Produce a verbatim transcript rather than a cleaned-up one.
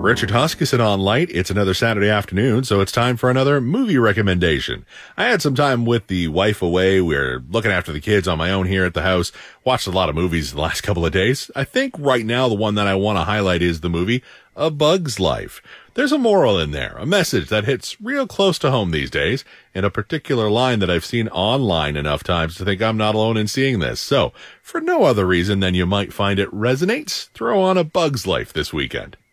Richard Huskisson on Light. It's another Saturday afternoon, so it's time for another movie recommendation. I had some time with the wife away. We're looking after the kids on my own here at the house. Watched a lot of movies the last couple of days. I think right now the one that I want to highlight is the movie A Bug's Life. There's a moral in there, a message that hits real close to home these days, and a particular line that I've seen online enough times to think I'm not alone in seeing this. So, for no other reason than you might find it resonates, throw on A Bug's Life this weekend.